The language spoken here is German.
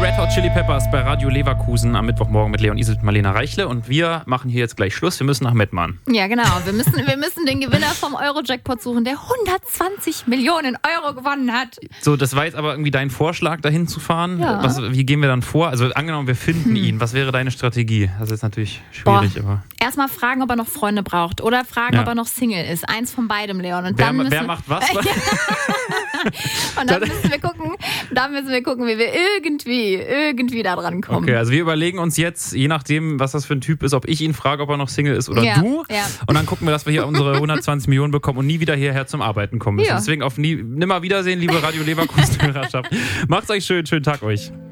Red Hot Chili Peppers bei Radio Leverkusen am Mittwochmorgen mit Leon Iselt und Marlena Reichle. Und wir machen hier jetzt gleich Schluss. Wir müssen nach Mettmann. Ja, genau. Wir müssen den Gewinner vom Euro-Jackpot suchen, der 120 Millionen Euro gewonnen hat. So, das war jetzt aber irgendwie dein Vorschlag, dahin zu fahren. Ja. Wie gehen wir dann vor? Also angenommen, wir finden ihn. Was wäre deine Strategie? Das ist natürlich schwierig. Aber Erstmal fragen, ob er noch Freunde braucht oder fragen, ob er noch Single ist. Eins von beidem, Leon. Und wer macht was? Und dann müssen wir gucken, wie wir irgendwie da dran kommen. Okay, also wir überlegen uns jetzt, je nachdem, was das für ein Typ ist, ob ich ihn frage, ob er noch Single ist oder du. Ja. Und dann gucken wir, dass wir hier unsere 120 Millionen bekommen und nie wieder hierher zum Arbeiten kommen müssen. Ja. Deswegen auf nimmer Wiedersehen, liebe Radio Leverkusen-Hörerschaft. Macht's euch schön, schönen Tag euch.